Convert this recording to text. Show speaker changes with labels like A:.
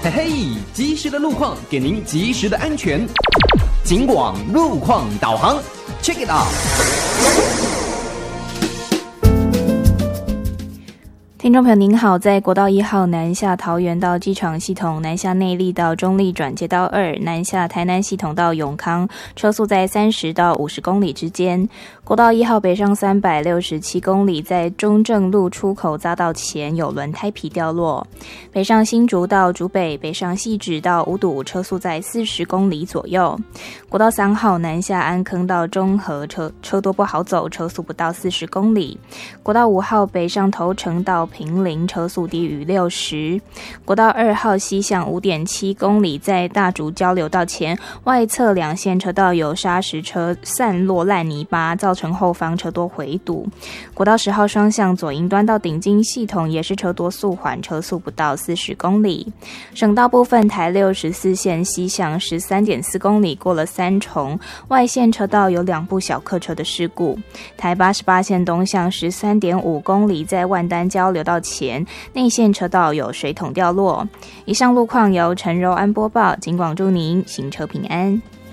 A: 嘿嘿，及时的路况给您及时的安全。警广路况导航 ，Check it out。
B: 听众朋友您好，在国道1号南下桃园到机场系统，南下内壢到中壢转接道2，南下台南系统到永康，车速在30到50公里之间。国道1号北上367公里，在中正路出口匝道前有轮胎皮掉落。北上新竹到竹北，北上汐止到五堵，车速在40公里左右。国道3号南下安坑到中和，车多不好走，车速不到40公里。国道5号北上头城到平陵，车速低于60。国道2号西向 5.7 公里，在大竹交流道前外侧两线车道有砂石车散落烂泥巴，造成后方车多回堵。国道10号双向左营端到顶金系统也是车多速缓，车速不到40公里。省道部分，台64线西向 13.4 公里过了三重，外线车道有2部小客车的事故。台88线东向 13.5 公里，在万丹交流道前内线车道有水桶掉落。以上路况由陈柔安播报，警广祝您行车平安。